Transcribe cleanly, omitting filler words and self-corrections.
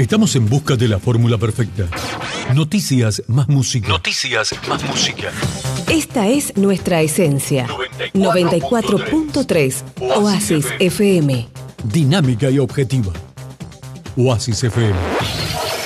Estamos en busca de la fórmula perfecta. Noticias más música. Noticias más música. Esta es nuestra esencia. 94.3 Oasis FM. Dinámica y objetiva. Oasis FM.